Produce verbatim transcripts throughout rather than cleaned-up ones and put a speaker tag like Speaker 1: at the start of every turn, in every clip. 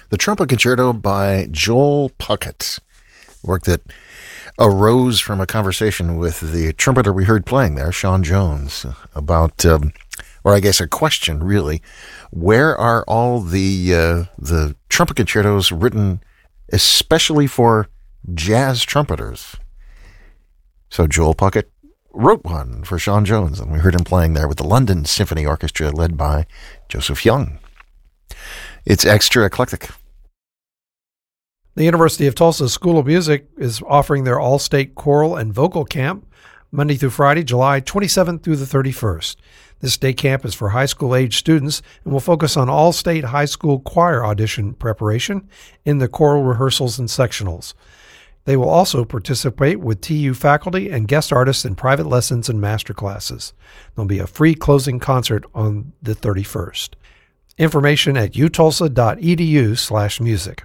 Speaker 1: The Trumpet Concerto by Joel Puckett, work that arose from a conversation with the trumpeter we heard playing there, Sean Jones, about, um, or I guess a question really, where are all the uh, the trumpet concertos written especially for jazz trumpeters? So Joel Puckett wrote one for Sean Jones, and we heard him playing there with the London Symphony Orchestra led by Joseph Young. It's extra eclectic.
Speaker 2: The University of Tulsa School of Music is offering their all-state choral and vocal camp Monday through Friday, July twenty-seventh through the thirty-first. This day camp is for high school age students and will focus on all-state high school choir audition preparation in the choral rehearsals and sectionals. They will also participate with T U faculty and guest artists in private lessons and master classes. There'll be a free closing concert on the thirty-first. Information at utulsa.edu slash music.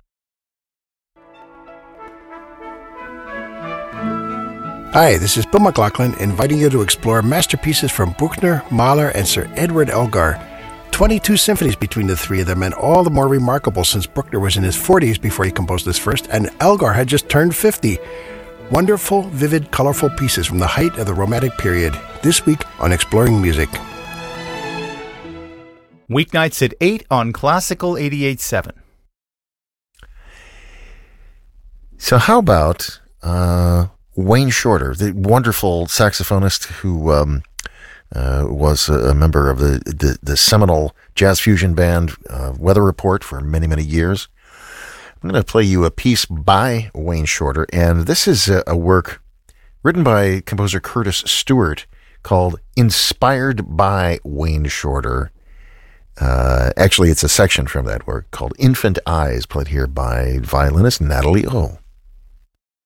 Speaker 3: Hi, this is Bill McLaughlin inviting you to explore masterpieces from Bruckner, Mahler, and Sir Edward Elgar. twenty-two symphonies between the three of them, and all the more remarkable since Bruckner was in his forties before he composed his first, and Elgar had just turned fifty. Wonderful, vivid, colorful pieces from the height of the Romantic period, this week on Exploring Music.
Speaker 4: Weeknights at eight on Classical eighty-eight point seven.
Speaker 1: So how about uh, Wayne Shorter, the wonderful saxophonist who um, uh, was a member of the, the, the seminal jazz fusion band uh, Weather Report for many, many years. I'm going to play you a piece by Wayne Shorter, and this is a, a work written by composer Curtis Stewart called Inspired by Wayne Shorter. Uh, actually, it's a section from that work called Infant Eyes, played here by violinist Natalie O.